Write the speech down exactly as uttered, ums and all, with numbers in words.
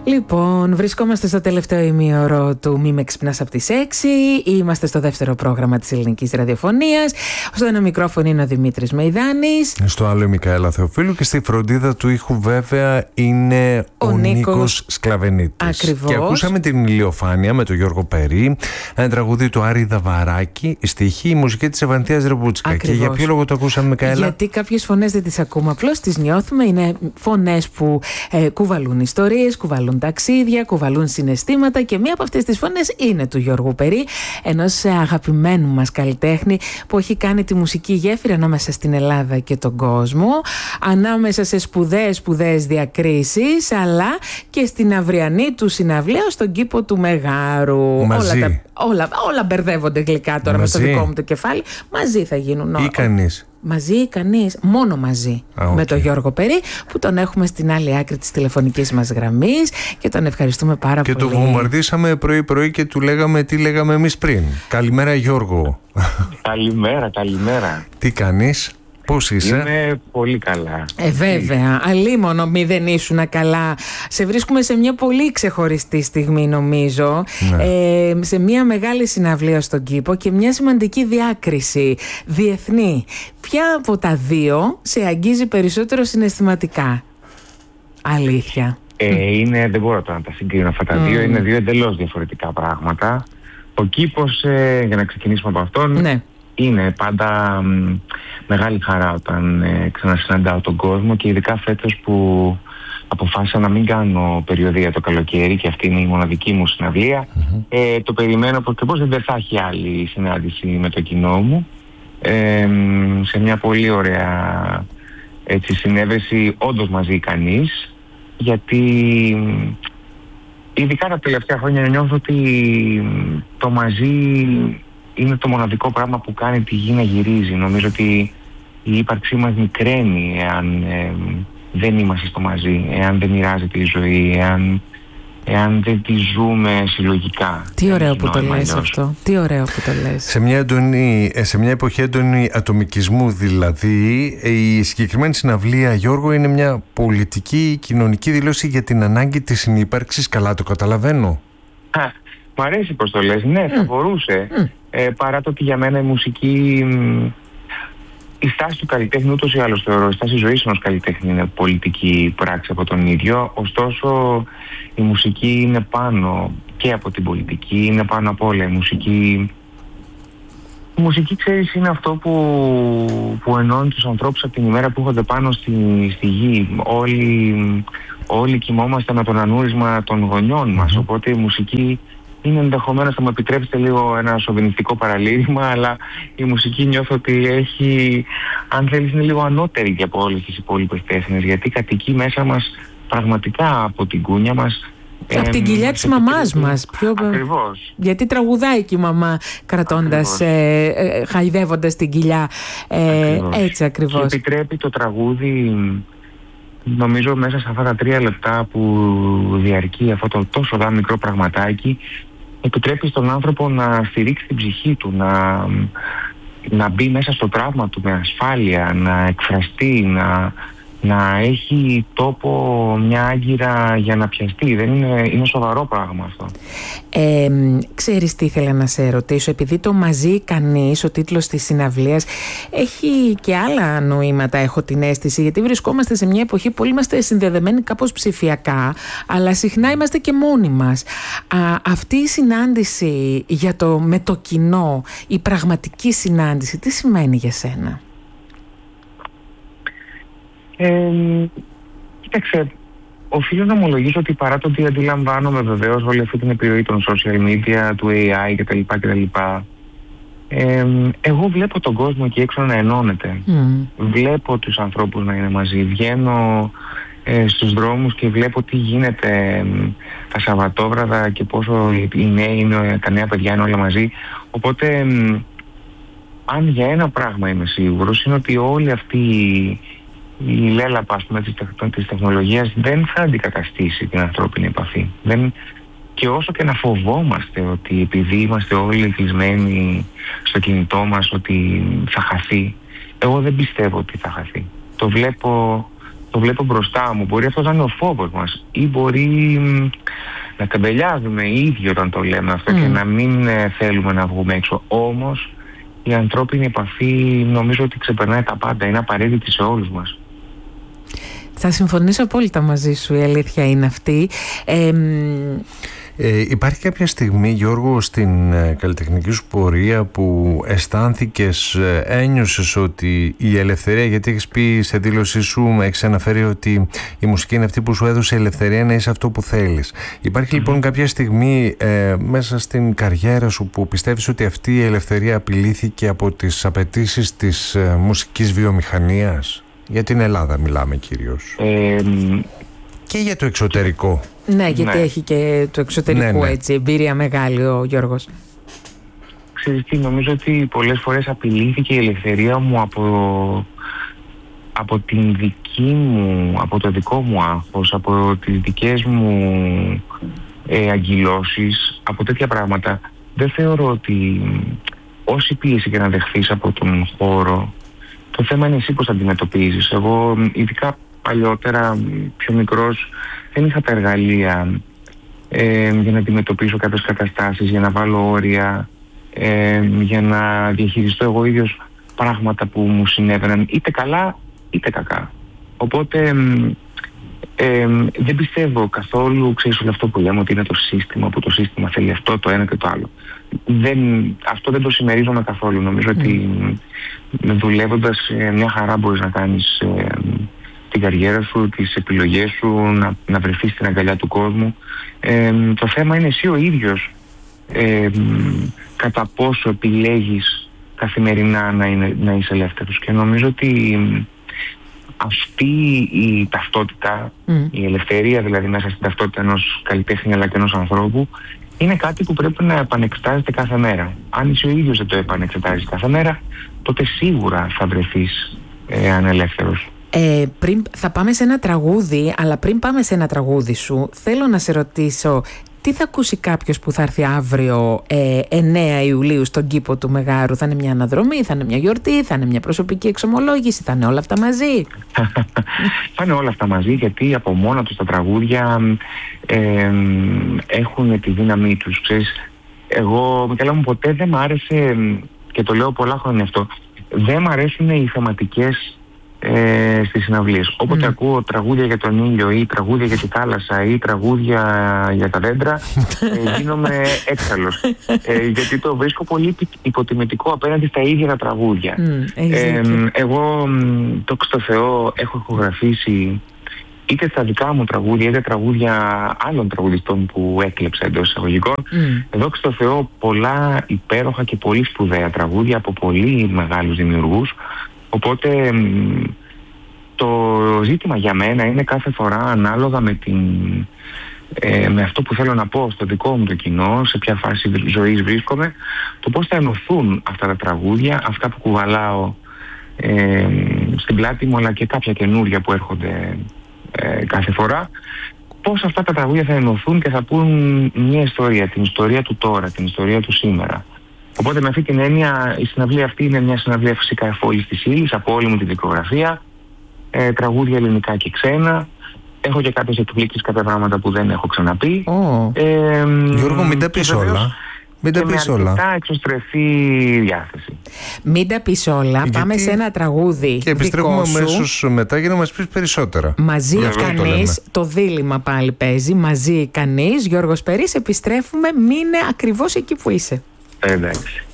Λοιπόν, βρισκόμαστε στο τελευταίο ημίωρο του Μη με ξυπνάς από τις έξι. Είμαστε στο δεύτερο πρόγραμμα της ελληνικής ραδιοφωνίας. Στο ένα μικρόφωνο είναι ο Δημήτρης Μεϊδάνης. Στο άλλο η Μικαέλα Θεοφίλου και στη φροντίδα του ήχου βέβαια είναι ο, ο Νίκος, Νίκος Σκλαβενίτης. Ακριβώς. Και ακούσαμε την Ηλιοφάνεια με τον Γιώργο Περί, ένα τραγούδι του Άρη Δαβαράκη, η στίχη, η μουσική της Ευανθίας Ρεμπούτσικα. Ακριβώς. Και για ποιο λόγο το ακούσαμε, Μικαέλα? Γιατί κάποιες φωνές δεν τις ακούμε, απλώς τις νιώθουμε. Είναι φωνές που ε, κουβαλούν ιστορίες, κουβαλούν ταξίδια, κουβαλούν συναισθήματα, και μία από αυτές τις φωνές είναι του Γιώργου Περί, ενός αγαπημένου μας καλλιτέχνη που έχει κάνει τη μουσική γέφυρα ανάμεσα στην Ελλάδα και τον κόσμο, ανάμεσα σε σπουδαίες σπουδαίες διακρίσεις, αλλά και στην αυριανή του συναυλία στον κήπο του Μεγάρου. Μαζί. Όλα, τα, όλα, όλα μπερδεύονται γλυκά τώρα Μαζί. με στο δικό μου το κεφάλι. Μαζί θα γίνουν όλα. Ή κανείς? Μαζί ή κανείς, μόνο μαζί. Α, με okay. τον Γιώργο Περί, που τον έχουμε στην άλλη άκρη της τηλεφωνικής μας γραμμής και τον ευχαριστούμε πάρα και πολύ. Και το βομβαρδίσαμε πρωί-πρωί και του λέγαμε τι λέγαμε εμείς πριν. Καλημέρα, Γιώργο. Καλημέρα, καλημέρα. Τι κάνεις? Πώς είσαι? Είμαι πολύ καλά. Ε, βέβαια. Αλίμονο μη δεν ήσουν καλά. Σε βρίσκουμε σε μια πολύ ξεχωριστή στιγμή, νομίζω. Ναι. Ε, σε μια μεγάλη συναυλία στον κήπο και μια σημαντική διάκριση διεθνή. Ποια από τα δύο σε αγγίζει περισσότερο συναισθηματικά? Αλήθεια. Ε, είναι, δεν μπορώ τώρα να τα συγκρίνω αυτά τα mm. δύο. Είναι δύο εντελώς διαφορετικά πράγματα. Ο κήπος, ε, για να ξεκινήσουμε από αυτόν, ναι. είναι πάντα μ, μεγάλη χαρά όταν ε, ξανασυναντάω τον κόσμο, και ειδικά φέτος που αποφάσισα να μην κάνω περιοδεία το καλοκαίρι και αυτή είναι η μοναδική μου συναυλία. Mm-hmm. Ε, το περιμένω πως και πως δεν θα έχει άλλη συνάντηση με το κοινό μου. Ε, σε μια πολύ ωραία έτσι, συνέβρεση, όντως μαζί κανείς, γιατί ειδικά τα τελευταία χρόνια νιώθω ότι το μαζί είναι το μοναδικό πράγμα που κάνει τη γη να γυρίζει. Νομίζω ότι η ύπαρξή μας μικραίνει εάν ε, δεν είμαστε στο μαζί, εάν δεν μοιράζεται η ζωή, εάν, εάν δεν τη ζούμε συλλογικά. Τι ωραίο που το λες αυτό. Τι ωραίο που το λες. Σε μια, έντονη, σε μια εποχή έντονη ατομικισμού δηλαδή, η συγκεκριμένη συναυλία, Γιώργο, είναι μια πολιτική, κοινωνική δήλωση για την ανάγκη της συνύπαρξης. Καλά το καταλαβαίνω? Α, μ' αρέσει πως το λες. Ναι, θα μπορούσε. Mm. Ε, παρά το ότι για μένα η μουσική, η στάση του καλλιτέχνη ούτως ή άλλως θεωρώ, η στάση ζωής ενός καλλιτέχνη είναι πολιτική πράξη από τον ίδιο. Ωστόσο η μουσική είναι πάνω και από την πολιτική, είναι πάνω από όλα. Η μουσική, η μουσική ξέρεις, είναι αυτό που, που ενώνει τους ανθρώπους από την ημέρα που έρχονται πάνω στη, στη γη. Όλοι, όλοι κοιμόμαστε με τον ανούρισμα των γονιών μας, mm-hmm. οπότε η μουσική είναι, ενδεχομένως θα μου επιτρέψετε λίγο ένα σοβινιστικό παραλήρημα, αλλά η μουσική νιώθω ότι έχει, αν θέλεις, είναι λίγο ανώτερη και από όλες τις υπόλοιπες τέχνες, γιατί κατοικεί μέσα μας πραγματικά από την κούνια μας. Από ε, την κοιλιά της μαμάς μας. Πιο... Ακριβώς. Γιατί τραγουδάει και η μαμά κρατώντας, ε, ε, χαϊδεύοντας την κοιλιά. Ε, ακριβώς. Έτσι ακριβώς. Και επιτρέπει το τραγούδι, νομίζω μέσα σε αυτά τα τρία λεπτά που διαρκεί αυτό το τόσο δά μικρό πραγματάκι, επιτρέπει στον άνθρωπο να στηρίξει την ψυχή του, να, να μπει μέσα στο τραύμα του με ασφάλεια, να εκφραστεί, να, να έχει τόπο μια άγκυρα για να πιαστεί. Δεν είναι, είναι σοβαρό πράγμα αυτό. Ε, ξέρεις τι ήθελα να σε ρωτήσω? Επειδή το «Μαζί κανείς», ο τίτλος της συναυλίας, έχει και άλλα νοήματα, έχω την αίσθηση, γιατί βρισκόμαστε σε μια εποχή που όλοι είμαστε συνδεδεμένοι κάπως ψηφιακά, αλλά συχνά είμαστε και μόνοι μας. Α, αυτή η συνάντηση για το, με το κοινό, η πραγματική συνάντηση, τι σημαίνει για σένα? Ε, κοίταξε, οφείλω να ομολογήσω ότι παρά το ότι αντιλαμβάνομαι βεβαίως όλη αυτή την επιρροή των social media, του έι άι κτλ. κτλ ε, εγώ βλέπω τον κόσμο εκεί έξω να ενώνεται. Mm. Βλέπω τους ανθρώπους να είναι μαζί. Βγαίνω ε, στους δρόμους και βλέπω τι γίνεται ε, τα Σαββατόβραδα και πόσο οι νέοι είναι, τα νέα παιδιά είναι όλα μαζί. Οπότε ε, αν για ένα πράγμα είμαι σίγουρος, είναι ότι όλοι αυτοί η λέλαπα, ας πούμε, της, της τεχνολογίας δεν θα αντικαταστήσει την ανθρώπινη επαφή. Δεν, και όσο και να φοβόμαστε ότι επειδή είμαστε όλοι κλεισμένοι στο κινητό μας ότι θα χαθεί, εγώ δεν πιστεύω ότι θα χαθεί. Το βλέπω το βλέπω μπροστά μου. Μπορεί αυτό να είναι ο φόβος μας ή μπορεί να τεμπελιάζουμε οι ίδιοι όταν το λέμε αυτό mm. και να μην θέλουμε να βγούμε έξω. Όμως η ανθρώπινη επαφή νομίζω ότι ξεπερνάει τα πάντα, είναι απαραίτητη σε όλους μας. Θα συμφωνήσω απόλυτα μαζί σου, η αλήθεια είναι αυτή. Ε, ε, υπάρχει κάποια στιγμή, Γιώργο, στην ε, καλλιτεχνική σου πορεία που αισθάνθηκες, ε, ένιωσες ότι η ελευθερία, γιατί έχεις πει σε δήλωσή σου, έχεις αναφέρει ότι η μουσική είναι αυτή που σου έδωσε ελευθερία να είσαι αυτό που θέλεις. Υπάρχει mm-hmm. λοιπόν κάποια στιγμή ε, μέσα στην καριέρα σου που πιστεύεις ότι αυτή η ελευθερία απειλήθηκε από τις απαιτήσεις της ε, μουσικής βιομηχανίας? Για την Ελλάδα μιλάμε κυρίως. Ε, και για το εξωτερικό. Ναι, γιατί ναι. έχει και το εξωτερικό ναι, ναι. έτσι, εμπειρία μεγάλη ο Γιώργος. Ξέρεις τι, νομίζω ότι πολλές φορές απειλήθηκε η ελευθερία μου από, από την δική μου, από το δικό μου άγχος, από τις δικές μου ε, αγκυλώσεις, από τέτοια πράγματα. Δεν θεωρώ ότι όση πίεση και να δεχθείς από τον χώρο, το θέμα είναι εσύ πώς θα αντιμετωπίζεις. Εγώ, ειδικά παλιότερα, πιο μικρός, δεν είχα τα εργαλεία ε, για να αντιμετωπίσω κάποιες καταστάσεις, για να βάλω όρια, ε, για να διαχειριστώ εγώ ίδιος πράγματα που μου συνέβαιναν, είτε καλά είτε κακά. Οπότε ε, δεν πιστεύω καθόλου, ξέρεις, όλο αυτό που λέμε ότι είναι το σύστημα, που το σύστημα θέλει αυτό, το ένα και το άλλο. Δεν, αυτό δεν το συμμερίζομαι καθόλου. Νομίζω mm. ότι δουλεύοντας μια χαρά μπορείς να κάνεις ε, την καριέρα σου, τις επιλογές σου, να, να βρεθείς στην αγκαλιά του κόσμου. Ε, το θέμα είναι εσύ ο ίδιος ε, κατά πόσο επιλέγεις καθημερινά να, είναι, να είσαι ελεύθερος. Και νομίζω ότι αυτή η ταυτότητα, mm. η ελευθερία δηλαδή μέσα στην ταυτότητα ενός καλλιτέχνη αλλά και ενός ανθρώπου, είναι κάτι που πρέπει να επανεξετάζεται κάθε μέρα. Αν είσαι ο ίδιος δεν το επανεξετάζεις κάθε μέρα, τότε σίγουρα θα βρεθείς ε, ανελεύθερος. Ε, πριν, θα πάμε σε ένα τραγούδι, αλλά πριν πάμε σε ένα τραγούδι σου, θέλω να σε ρωτήσω, τι θα ακούσει κάποιος που θα έρθει αύριο ε, εννέα Ιουλίου στον κήπο του Μεγάρου? Θα είναι μια αναδρομή, θα είναι μια γιορτή, θα είναι μια προσωπική εξομολόγηση, θα είναι όλα αυτά μαζί? Θα είναι όλα αυτά μαζί, γιατί από μόνα τους τα τραγούδια ε, έχουν τη δύναμή τους. Ξέρεις, εγώ, Μικαέλα μου, ποτέ δεν μ' άρεσε, και το λέω πολλά χρόνια αυτό, δεν μ' αρέσουν οι θεματικές Ε, στις συναυλίες. Όποτε mm. ακούω τραγούδια για τον ήλιο ή τραγούδια για τη θάλασσα ή τραγούδια για τα δέντρα, ε, γίνομαι έξαλλος. Ε, γιατί το βρίσκω πολύ υποτιμητικό απέναντι στα ίδια τα τραγούδια. Mm, ε, εγώ, δόξα τω Θεώ, έχω ηχογραφήσει είτε στα δικά μου τραγούδια είτε τραγούδια άλλων τραγουδιστών που έκλεψα εντός εισαγωγικών. Mm. Δόξα τω Θεώ, πολλά υπέροχα και πολύ σπουδαία τραγούδια από πολύ μεγάλους δημιουργούς. Οπότε το ζήτημα για μένα είναι κάθε φορά ανάλογα με, την, ε, με αυτό που θέλω να πω στο δικό μου το κοινό, σε ποια φάση ζωής βρίσκομαι, το πώς θα ενωθούν αυτά τα τραγούδια, αυτά που κουβαλάω ε, στην πλάτη μου, αλλά και κάποια καινούρια που έρχονται ε, κάθε φορά, πώς αυτά τα τραγούδια θα ενωθούν και θα πούν μια ιστορία, την ιστορία του τώρα, την ιστορία του σήμερα. Οπότε με αυτή την έννοια η συναυλία αυτή είναι μια συναυλία φυσικά εφόλης της ύλης από όλη μου τη δικογραφία, ε, τραγούδια ελληνικά και ξένα. Έχω και κάποιες εκπλήξεις, κάποια πράγματα που δεν έχω ξαναπεί. Oh. Ε, Γιώργο, μην τα πεις όλα. Μην τα πεις όλα. Με αρκετά εξωστρεφή διάθεση. Μην τα πεις όλα. Γιατί... Πάμε σε ένα τραγούδι. Και επιστρέφουμε αμέσως μετά για να μας πεις περισσότερα. Μαζί κανείς, το, το δίλημμα πάλι παίζει. Μαζί κανείς, Γιώργος Περής, επιστρέφουμε. Μείνε ακριβώς εκεί που είσαι. Εντάξει.